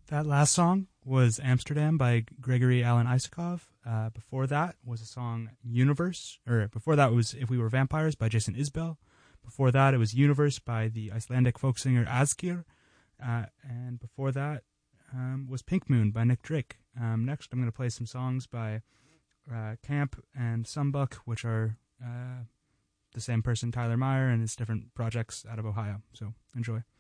That last song was Amsterdam by Gregory Alan Isakov. Before that was a song Universe, or before that was If We Were Vampires by Jason Isbell. Before that it was Universe by the Icelandic folk singer Asgir. And before that was Pink Moon by Nick Drake. Next I'm going to play some songs by Camp and Sumbuck, which are the same person, Tyler Meyer, and his different projects out of Ohio. So enjoy.